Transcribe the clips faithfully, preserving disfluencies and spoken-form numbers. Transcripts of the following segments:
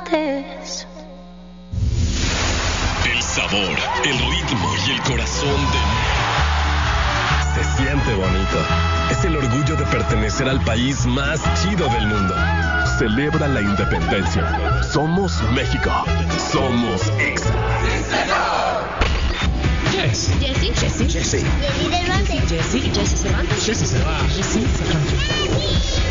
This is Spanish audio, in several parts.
Cervantes. El sabor, el ritmo y el corazón de... Se siente bonito. Es el orgullo de pertenecer al país más chido del mundo. Celebra la independencia. Somos México. Somos Exa. ¡Sí, señor! Jessy. Jessy. Jessy. Jessy. Jessy Cervantes. Jessy. Jessy Cervantes. Jessy Cervantes. Jessy Cervantes.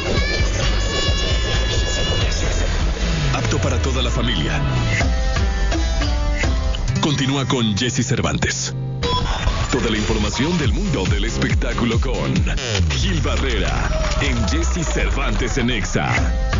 Apto para toda la familia. Continúa con Jessy Cervantes. Toda la información del mundo del espectáculo con Gil Barrera en Jessy Cervantes en Exa.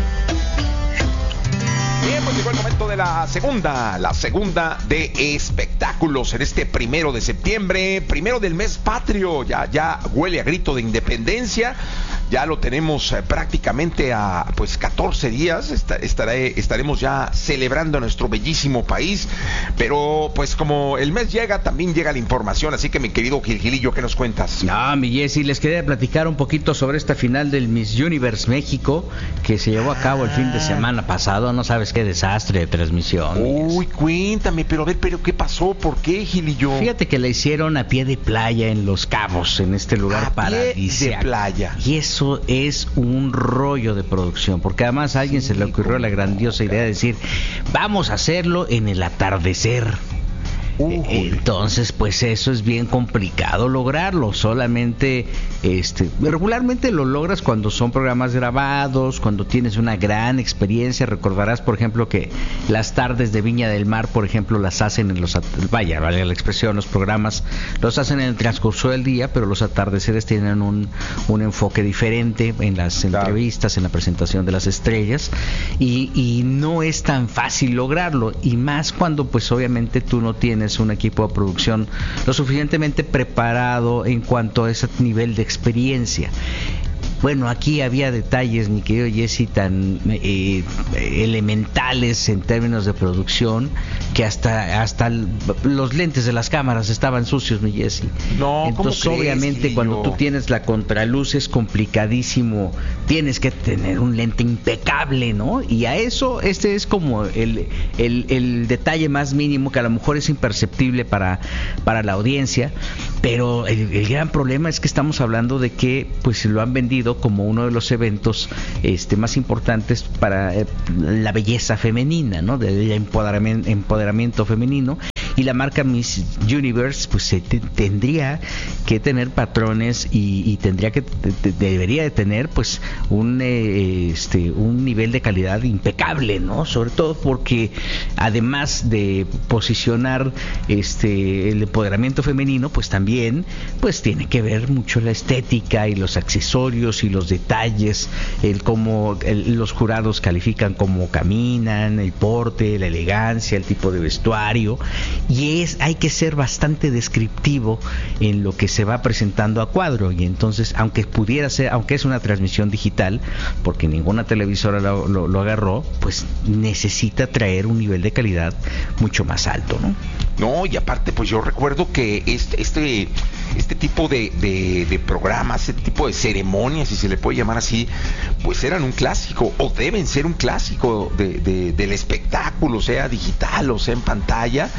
Bien, pues llegó el momento de la segunda, la segunda de espectáculos en este primero de septiembre, primero del mes patrio, ya, ya huele a grito de independencia, ya lo tenemos eh, prácticamente a pues catorce días, Est- estaré, estaremos ya celebrando nuestro bellísimo país, pero pues como el mes llega, también llega la información, así que mi querido Gil Gilillo, ¿qué nos cuentas? No, mi Jessy, les quería platicar un poquito sobre esta final del Miss Universe México que se llevó a cabo el fin de semana pasado. No sabes qué desastre de transmisión. Uy, cuéntame, pero a ver, pero ¿qué pasó? ¿Por qué, Gilillo? Fíjate que la hicieron a pie de playa en Los Cabos, en este lugar A pie de paradisíaco. playa. Y eso es un rollo de producción, porque además a alguien Sí, se le ocurrió la grandiosa idea de decir, vamos a hacerlo en el atardecer. Uy. Entonces, pues eso es bien complicado lograrlo. Solamente, este, regularmente lo logras cuando son programas grabados, cuando tienes una gran experiencia. Recordarás, por ejemplo, que las tardes de Viña del Mar, por ejemplo, las hacen en los, at- vaya, vale la expresión, los programas los hacen en el transcurso del día, pero los atardeceres tienen un, un enfoque diferente en las Claro. entrevistas, en la presentación de las estrellas, y, y no es tan fácil lograrlo, y más cuando pues obviamente tú no tienes un equipo de producción lo suficientemente preparado en cuanto a ese nivel de experiencia. Bueno, aquí había detalles, mi querido Jessy, tan eh, elementales en términos de producción que hasta hasta el- los lentes de las cámaras estaban sucios, mi Jessy. No, ¿cómo Entonces, crees, obviamente, Gilillo? cuando tú tienes la contraluz es complicadísimo. Tienes que tener un lente impecable, ¿no? Y a eso, este es como el, el, el detalle más mínimo que a lo mejor es imperceptible para, para la audiencia, pero el, el gran problema es que estamos hablando de que pues lo han vendido como uno de los eventos este más importantes para eh, la belleza femenina, ¿no? Del empoderamiento, empoderamiento femenino. Y la marca Miss Universe pues se te- tendría que tener patrones y, y tendría que te- te- debería de tener pues un eh, este un nivel de calidad impecable, ¿no? Sobre todo porque además de posicionar este el empoderamiento femenino, pues también pues tiene que ver mucho la estética y los accesorios y los detalles, el cómo el- los jurados califican cómo caminan, el porte, la elegancia, el tipo de vestuario. Y es hay que ser bastante descriptivo en lo que se va presentando a cuadro, y entonces aunque pudiera ser, aunque es una transmisión digital, porque ninguna televisora lo, lo, lo agarró, pues necesita traer un nivel de calidad mucho más alto, ¿no? No, y aparte, pues yo recuerdo que este este, este tipo de, de, de programas, este tipo de ceremonias, si se le puede llamar así, pues eran un clásico, o deben ser un clásico de, de, del espectáculo, sea digital o sea en pantalla.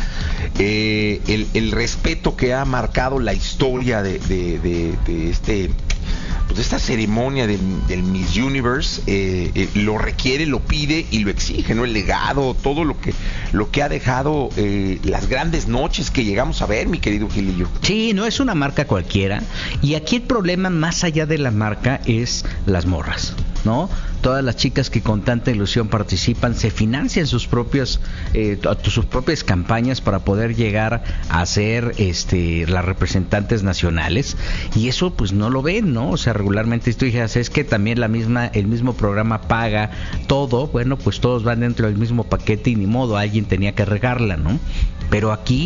Eh, el, el respeto que ha marcado la historia de, de, de, de este... pues esta ceremonia del, del Miss Universe eh, eh, lo requiere, lo pide y lo exige, ¿no? El legado, todo lo que lo que ha dejado eh, las grandes noches que llegamos a ver, mi querido Gilillo. Sí, no es una marca cualquiera, y aquí el problema más allá de la marca es las morras, ¿no? Todas las chicas que con tanta ilusión participan se financian sus propias eh, sus propias campañas para poder llegar a ser este las representantes nacionales, y eso pues no lo ven, ¿no? O sea, regularmente tú dices, es que también la misma el mismo programa paga todo, bueno, pues todos van dentro del mismo paquete y ni modo, alguien tenía que regarla, ¿no? Pero aquí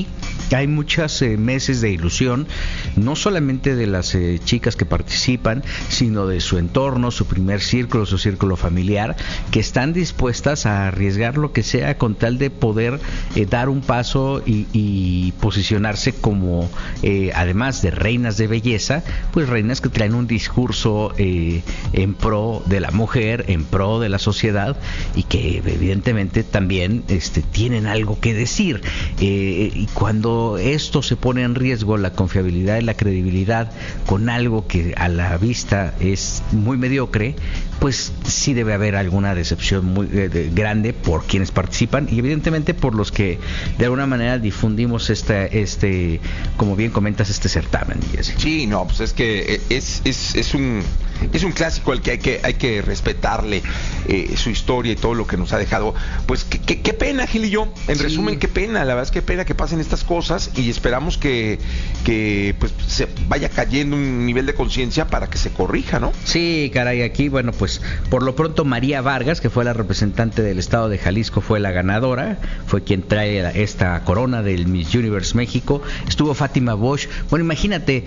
hay muchos eh, meses de ilusión, no solamente de las eh, chicas que participan, sino de su entorno, su primer círculo, su círculo familiar, que están dispuestas a arriesgar lo que sea con tal de poder eh, dar un paso y, y posicionarse como, eh, además de reinas de belleza, pues reinas que traen un discurso eh, en pro de la mujer, en pro de la sociedad, y que evidentemente también este, tienen algo que decir. Eh, y cuando esto se pone en riesgo, la confiabilidad y la credibilidad con algo que a la vista es muy mediocre, pues sí debe haber alguna decepción muy eh, de, grande por quienes participan y evidentemente por los que de alguna manera difundimos este, este como bien comentas, este certamen. Jesse. Sí, no, pues es que es, es, es un es un clásico al que hay que hay que respetarle eh, su historia y todo lo que nos ha dejado. Pues qué, qué, qué pena, Gil y yo. En sí. resumen, qué pena. La verdad es que pena que pasen estas cosas y esperamos que que pues se vaya cayendo un nivel de conciencia para que se corrija, ¿no? Sí, caray, aquí, bueno, pues por lo pronto María Vargas, que fue la representante del estado de Jalisco, fue la ganadora, fue quien trae esta corona del Miss Universe México. Estuvo Fátima Bosch. Bueno, imagínate,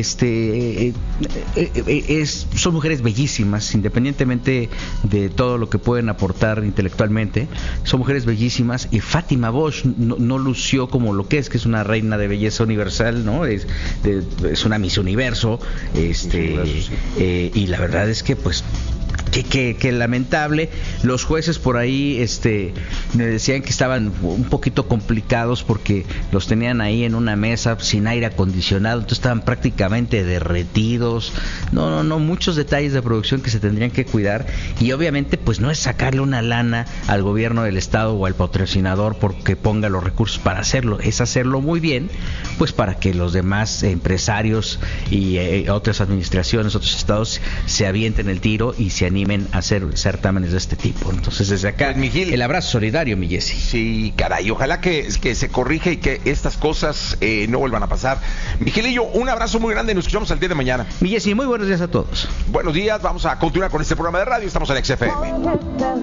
este, eh, eh, eh, es, son mujeres bellísimas, independientemente de todo lo que pueden aportar intelectualmente, son mujeres bellísimas, y Fátima Bosch no, no lució como lo que es, que es una reina de belleza universal, ¿no? Es, de, es una Miss Universo, este, Miss Universo, sí. eh, y la verdad es que pues Que, que, que lamentable. Los jueces por ahí este me decían que estaban un poquito complicados porque los tenían ahí en una mesa sin aire acondicionado, entonces estaban prácticamente derretidos. No, no, no, muchos detalles de producción que se tendrían que cuidar, y obviamente pues no es sacarle una lana al gobierno del estado o al patrocinador porque ponga los recursos para hacerlo, es hacerlo muy bien, pues para que los demás empresarios y eh, otras administraciones, otros estados se avienten el tiro y se animen a hacer certámenes de este tipo. Entonces desde acá pues, Miguel, el abrazo solidario, mi Jesse. Sí, caray, ojalá que, que se corrija y que estas cosas eh, no vuelvan a pasar. Miguelillo, un abrazo muy grande, nos escuchamos el día de mañana. Mi Jesse, muy buenos días a todos. Buenos días, vamos a continuar con este programa de radio, estamos en X F M.